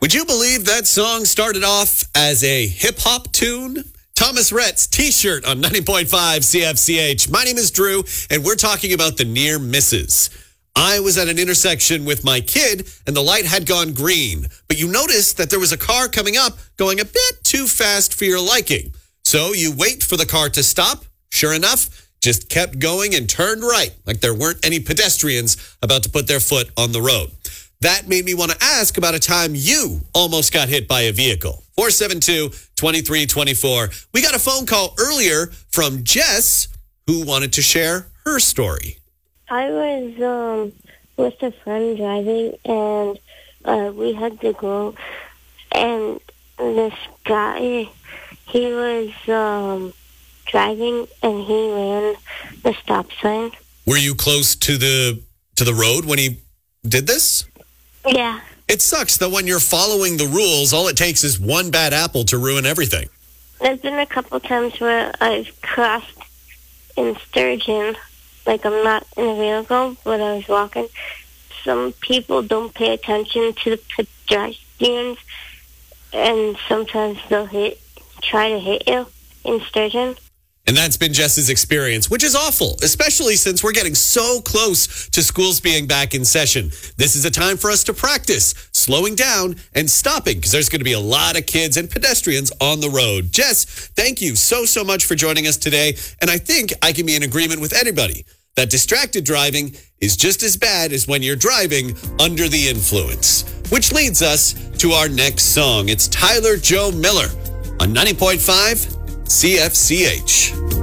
Would you believe that song started off as a hip-hop tune? Thomas Rhett's T-shirt on 90.5 CFCH. My name is Drew, and we're talking about the near misses. I was at an intersection with my kid, and the light had gone green. But you noticed that there was a car coming up going a bit too fast for your liking. So you wait for the car to stop. Sure enough, just kept going and turned right, like there weren't any pedestrians about to put their foot on the road. That made me want to ask about a time you almost got hit by a vehicle. 472-2324. We got a phone call earlier from Jess, who wanted to share her story. I was with a friend driving, and we had to go, and this guy, he was driving, and he ran the stop sign. Were you close to the road when he did this? Yeah. It sucks that when you're following the rules, all it takes is one bad apple to ruin everything. There's been a couple times where I've crossed in Sturgeon, like I'm not in a vehicle, but I was walking. Some people don't pay attention to the pedestrians, and sometimes they'll try to hit you in Sturgeon. And that's been Jess's experience, which is awful, especially since we're getting so close to schools being back in session. This is a time for us to practice slowing down and stopping, because there's going to be a lot of kids and pedestrians on the road. Jess, thank you so much for joining us today. And I think I can be in agreement with anybody that distracted driving is just as bad as when you're driving under the influence. Which leads us to our next song. It's Tyler Joe Miller on 90.5 CFCH.